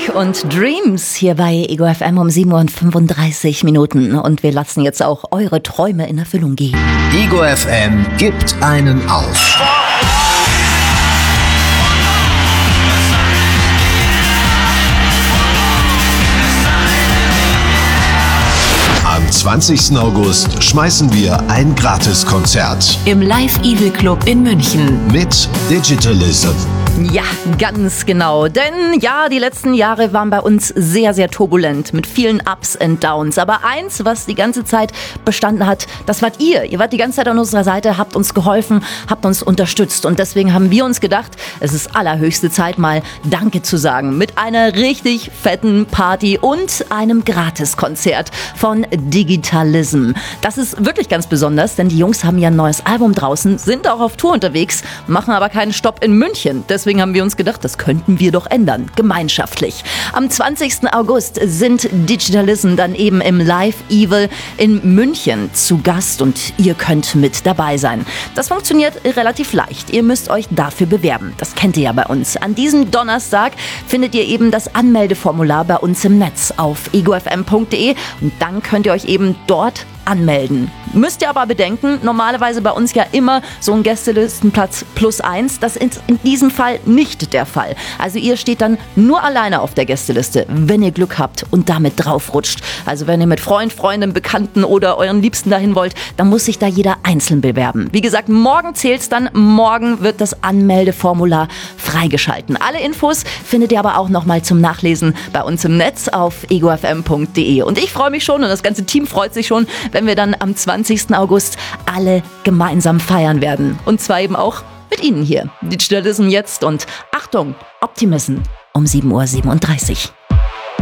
und Dreams hier bei Ego FM um 7:35 Uhr. Und wir lassen jetzt auch eure Träume in Erfüllung gehen. Ego FM gibt einen auf. Am 20. August schmeißen wir ein Gratiskonzert im Live Evil Club in München mit Digitalism. Ja, ganz genau. Denn ja, die letzten Jahre waren bei uns sehr, sehr turbulent mit vielen Ups und Downs. Aber eins, was die ganze Zeit bestanden hat, das wart ihr. Ihr wart die ganze Zeit an unserer Seite, habt uns geholfen, habt uns unterstützt. Und deswegen haben wir uns gedacht, es ist allerhöchste Zeit, mal Danke zu sagen. Mit einer richtig fetten Party und einem Gratiskonzert von Digitalism. Das ist wirklich ganz besonders, denn die Jungs haben ja ein neues Album draußen, sind auch auf Tour unterwegs, machen aber keinen Stopp in München. Deswegen haben wir uns gedacht, das könnten wir doch ändern, gemeinschaftlich. Am 20. August sind Digitalism dann eben im Live Evil in München zu Gast und ihr könnt mit dabei sein. Das funktioniert relativ leicht. Ihr müsst euch dafür bewerben. Das kennt ihr ja bei uns. An diesem Donnerstag findet ihr eben das Anmeldeformular bei uns im Netz auf egofm.de und dann könnt ihr euch eben dort anmelden. Müsst ihr aber bedenken, normalerweise bei uns ja immer so ein Gästelistenplatz +1. Das ist in diesem Fall nicht der Fall. Also ihr steht dann nur alleine auf der Gästeliste, wenn ihr Glück habt und damit draufrutscht. Also wenn ihr mit Freund, Freundin, Bekannten oder euren Liebsten dahin wollt, dann muss sich da jeder einzeln bewerben. Wie gesagt, morgen zählt's dann. Morgen wird das Anmeldeformular freigeschalten. Alle Infos findet ihr aber auch nochmal zum Nachlesen bei uns im Netz auf egofm.de. Und ich freue mich schon und das ganze Team freut sich schon, wenn wir dann am 20. August alle gemeinsam feiern werden. Und zwar eben auch mit Ihnen hier. Digitalism jetzt und Achtung, Optimism um 7:37 Uhr.